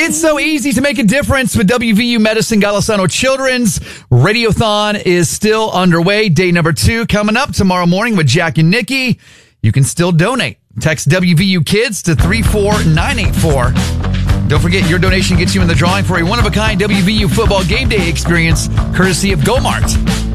It's so easy to make a difference with WVU Medicine Golisano Children's Radiothon is still underway. Day number 2 coming up tomorrow morning with Jack and Nikki. You can still donate. Text WVU Kids to 34984. Don't forget, your donation gets you in the drawing for a one-of-a-kind WVU football game day experience courtesy of GoMart.